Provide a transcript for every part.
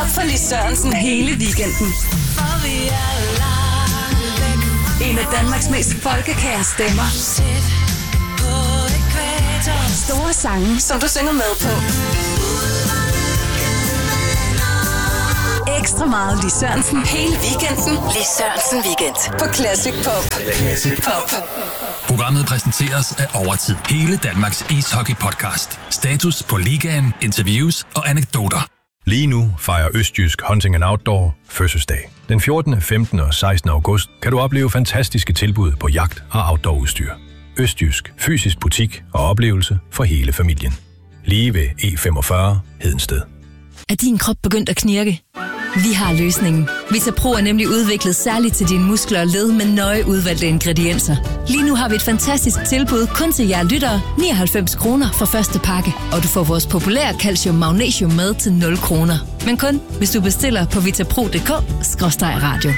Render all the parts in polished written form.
op for Lis Sørensen hele weekenden. En af Danmarks mest folkekære stemmer. Store sange, som du synger med på. Ekstra meget Lis Sørensen hele weekenden. Lis Sørensen Weekend på Classic Pop. Classic Pop. Programmet præsenteres af Overtid. Hele Danmarks ishockey-podcast. Status på ligaen, interviews og anekdoter. Lige nu fejrer Østjysk Hunting and Outdoor fødselsdag. Den 14., 15. og 16. august kan du opleve fantastiske tilbud på jagt- og outdoorudstyr. Østjysk. Fysisk butik og oplevelse for hele familien. Lige ved E45 Hedensted. Er din krop begyndt at knirke? Vi har løsningen. Vitapro er nemlig udviklet særligt til dine muskler og led med nøje udvalgte ingredienser. Lige nu har vi et fantastisk tilbud kun til jer lyttere. 99 kroner for første pakke. Og du får vores populære calcium magnesium med til 0 kroner. Men kun hvis du bestiller på vitapro.dk/radio.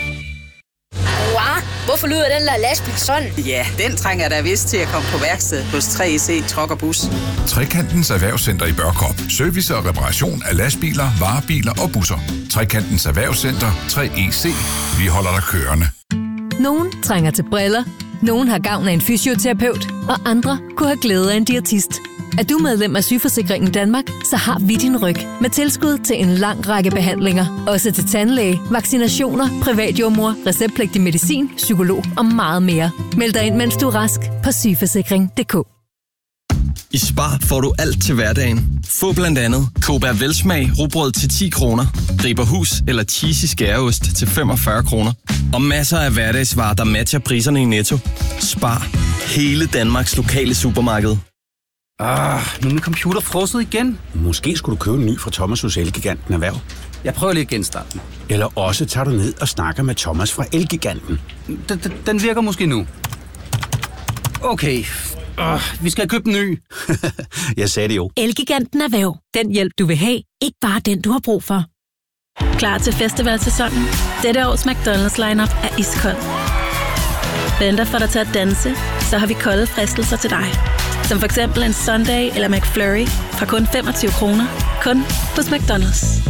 Hvorfor lyder den der lastbil sådan? Ja, den trænger der vist til at komme på værksted hos 3EC Truck og Bus. Trekantens Erhvervscenter i Børkop. Service og reparation af lastbiler, varebiler og busser. Trekantens Erhvervscenter 3EC. Vi holder dig kørende. Nogen trænger til briller. Nogen har gavn af en fysioterapeut. Og andre kunne have glæde af en diætist. Er du medlem af Sygeforsikringen Danmark, så har vi din ryg med tilskud til en lang række behandlinger. Også til tandlæge, vaccinationer, privatjordmor, receptpligtig medicin, psykolog og meget mere. Meld dig ind, mens du er rask på sygeforsikring.dk. I Spar får du alt til hverdagen. Få blandt andet Coba Velsmag rugbrød til 10 kroner, Riberhus eller cheesy skæreost til 45 kroner. Og masser af hverdagsvarer, der matcher priserne i Netto. Spar. Hele Danmarks lokale supermarked. Nu er min computer frosset igen. Måske skulle du købe en ny fra Thomas hos Elgiganten Erhverv. Jeg prøver lige at genstarte den. Eller også tager du ned og snakker med Thomas fra Elgiganten. Den virker måske nu. Okay. Vi skal købe en ny. Jeg sagde det jo. Elgiganten Erhverv. Den hjælp, du vil have. Ikke bare den, du har brug for. Klar til festivalsæsonen? Dette års McDonald's lineup er iskold. Venter for dig til at danse, så har vi kolde fristelser til dig. Som for eksempel en Sunday eller McFlurry fra kun 25 kroner. Kun hos McDonald's.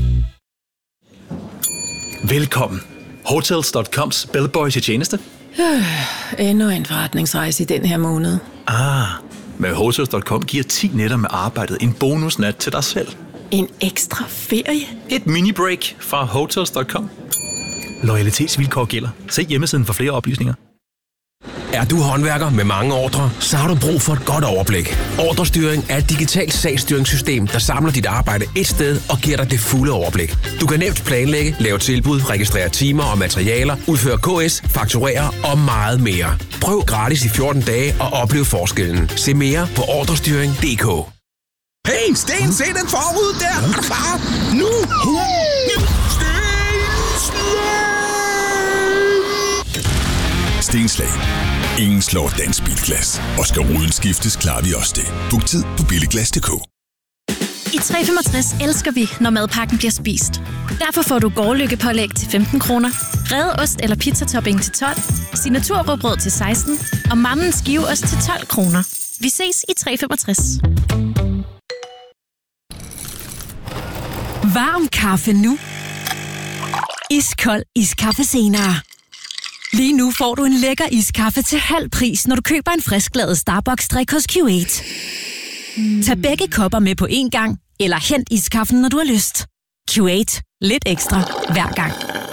Velkommen. Hotels.coms bellboy til tjeneste. Endnu en forretningsrejse i den her måned. Med Hotels.com giver 10 nætter med arbejdet en bonusnat til dig selv. En ekstra ferie? Et mini-break fra Hotels.com. Loyalitetsvilkår gælder. Se hjemmesiden for flere oplysninger. Er du håndværker med mange ordrer, så har du brug for et godt overblik. Ordrestyring er et digitalt sagsstyringssystem, der samler dit arbejde et sted og giver dig det fulde overblik. Du kan nemt planlægge, lave tilbud, registrere timer og materialer, udføre KS, fakturere og meget mere. Prøv gratis i 14 dage og oplev forskellen. Se mere på ordrestyring.dk. Hey, Sten, se den forrude der! Er du klar? Nu! Stenslag. Ingen slår dansk bilglas. Og skal ruden skiftes, klarer vi også det. Book tid på billiglas.dk. I 365 elsker vi, når madpakken bliver spist. Derfor får du gårdløkkepålæg til 15 kroner, revet ost eller pizzatopping til 12, signaturrugbrød til 16 og mammens skiveost til 12 kroner. Vi ses i 365. Varm kaffe nu. Iskold iskaffe senere. Lige nu får du en lækker iskaffe til halv pris, når du køber en frisklavet Starbucks-drik hos Q8. Tag begge kopper med på én gang, eller hent iskaffen, når du har lyst. Q8. Lidt ekstra hver gang.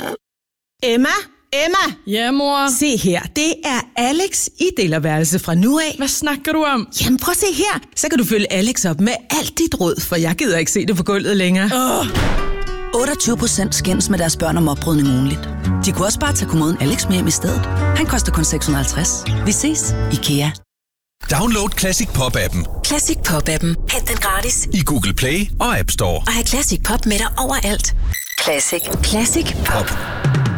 Emma! Ja, mor? Se her, det er Alex i delerværelse fra nu af. Hvad snakker du om? Jamen, prøv at se her. Så kan du følge Alex op med alt dit råd, for jeg gider ikke se det på gulvet længere. 28% skændes med deres børn om opbrydning ugenligt. De kunne også bare tage kommoden Alex med hjem i stedet. Han koster kun 650. Vi ses, IKEA. Download Classic Pop-appen. Classic Pop-appen. Hent den gratis i Google Play og App Store. Og have Classic Pop med dig overalt. Classic Pop.